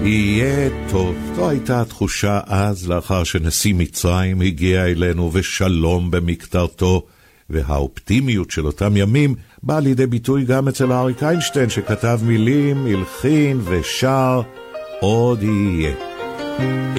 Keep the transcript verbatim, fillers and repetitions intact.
יהיה טוב. זו הייתה התחושה אז, לאחר שנשיא מצרים הגיע אלינו ושלום במקטרתו, והאופטימיות של אותם ימים באה לידי ביטוי גם אצל אריק איינשטיין, שכתב מילים, הלחין ושר עוד יהיה.